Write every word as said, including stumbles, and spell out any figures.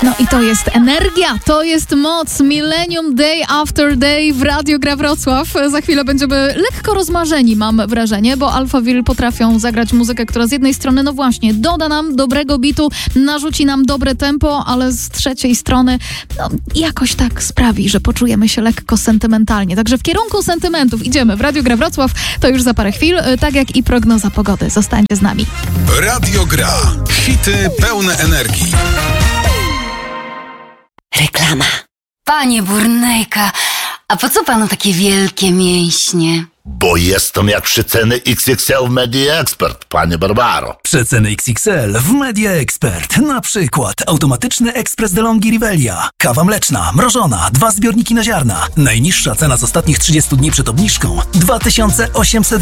No i to jest energia, to jest moc. Millennium Day After Day w Radiu Gra Wrocław. Za chwilę będziemy lekko rozmarzeni, mam wrażenie, bo Alphaville potrafią zagrać muzykę, która z jednej strony, no właśnie, doda nam dobrego bitu, narzuci nam dobre tempo, ale z trzeciej strony, no jakoś tak sprawi, że poczujemy się lekko sentymentalnie. Także w kierunku sentymentów idziemy w Radiu Gra Wrocław, to już za parę chwil, tak jak i prognoza pogody. Zostańcie z nami. Radio Gra. Hity pełne energii. Reklama. Panie Burnejka, a po co panu takie wielkie mięśnie? Bo jestem jak przeceny X X L w Media Expert, panie Barbaro. Przeceny X X L w Media Expert. Na przykład automatyczny ekspres DeLonghi Rivelia. Kawa mleczna, mrożona, dwa zbiorniki na ziarna. Najniższa cena z ostatnich trzydziestu dni przed obniżką dwa tysiące osiemset